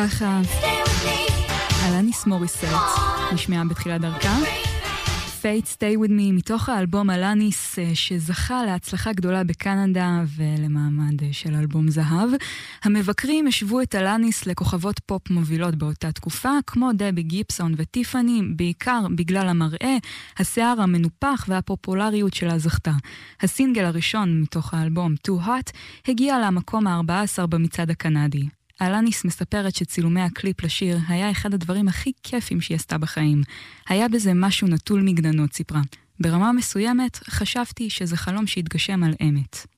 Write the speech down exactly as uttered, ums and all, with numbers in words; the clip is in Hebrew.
ככה אלניס מוריסט נשמעה בתחילת דרכה. Fate Stay With Me מתוך האלבום אלניס שזכה להצלחה גדולה בקנדה ולמעמד של אלבום זהב. המבקרים השוו את אלניס לכוכבות פופ מובילות באותה תקופה, כמו דבי גיפסון וטיפני, בעיקר בגלל המראה, השיער המנופח והפופולריות שלה זכתה. הסינגל הראשון מתוך האלבום Too Hot הגיע למקום ה-ארבע עשרה במצעד הקנדי. אלניס מספרת שצילומי הקליפ לשיר היה אחד הדברים הכי כיפים שהיא עשתה בחיים. היה בזה משהו נטול מגננות, סיפרה. ברמה מסוימת חשבתי שזה חלום שהתגשם על אמת.